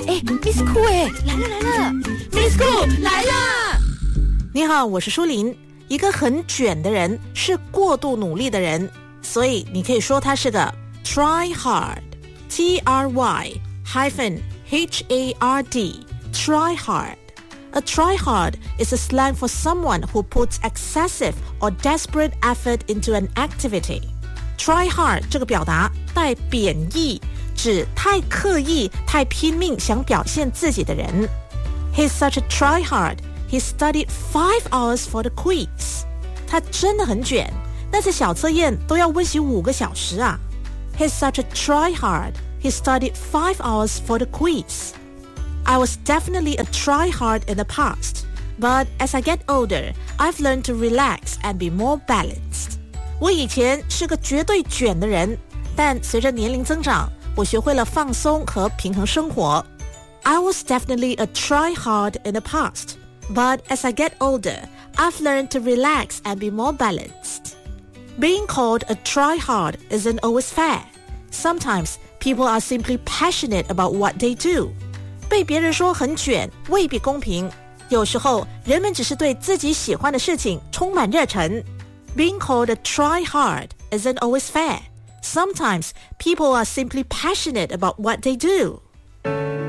Miss Cool 来了 Miss Cool 来了。 你好，我是舒琳。一个很卷的人是过度努力的人，所以你可以说他是个 try hard T-R-Y H-A-R-D try hard. A try-hard is a slang for someone who puts excessive or desperate effort into an activity. Try hard 这个表达带贬义，指太刻意、太拼命想表现自己的人。He's such a try-hard. He studied 5 hours for the quiz. 他真的很卷，那次小测验都要温习5个小时啊。He's such a try-hard. He studied 5 hours for the quiz.I was definitely a try-hard in the past, but as I get older, I've learned to relax and be more balanced. 我以前是个绝对卷的人，但随着年龄增长，我学会了放松和平衡生活。I was definitely a try-hard in the past, but as I get older, I've learned to relax and be more balanced. Being called a try-hard isn't always fair. Sometimes people are simply passionate about what they do.被别人说很卷未必公平，有时候人们只是对自己喜欢的事情充满热忱。Being called a try-hard isn't always fair. Sometimes people are simply passionate about what they do.